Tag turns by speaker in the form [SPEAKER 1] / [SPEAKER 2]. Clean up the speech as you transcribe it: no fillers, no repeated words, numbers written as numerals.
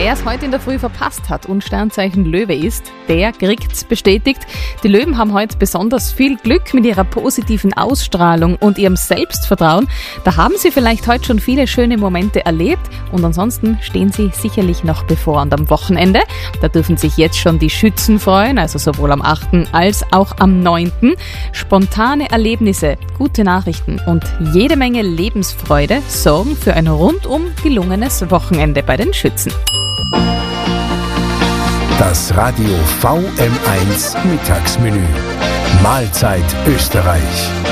[SPEAKER 1] Wer es heute in der Früh verpasst hat und Sternzeichen Löwe ist, der kriegt's bestätigt. Die Löwen haben heute besonders viel Glück mit ihrer positiven Ausstrahlung und ihrem Selbstvertrauen. Da haben sie vielleicht heute schon viele schöne Momente erlebt und ansonsten stehen sie sicherlich noch bevor. Und am Wochenende, da dürfen sich jetzt schon die Schützen freuen, also sowohl am 8. als auch am 9. Spontane Erlebnisse, gute Nachrichten und jede Menge Lebensfreude sorgen für ein rundum gelungenes Wochenende bei den Schützen.
[SPEAKER 2] Das Radio VM1 Mittagsmenü. Mahlzeit Österreich.